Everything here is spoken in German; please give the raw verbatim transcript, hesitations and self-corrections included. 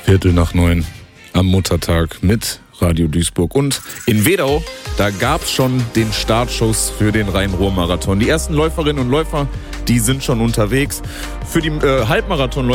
Viertel nach neun am Muttertag mit Radio Duisburg. Und in Wedau, da gab es schon den Startschuss für den Rhein-Ruhr-Marathon. Die ersten Läuferinnen und Läufer, die sind schon unterwegs. Für die äh, Halbmarathon